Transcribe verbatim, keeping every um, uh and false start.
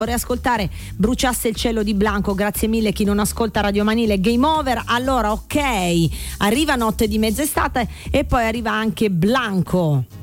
Vorrei ascoltare Bruciasse il cielo di Blanco, grazie mille chi non ascolta Radio Manile, Game Over. Allora ok, arriva Notte di mezz'estate e poi arriva anche Blanco.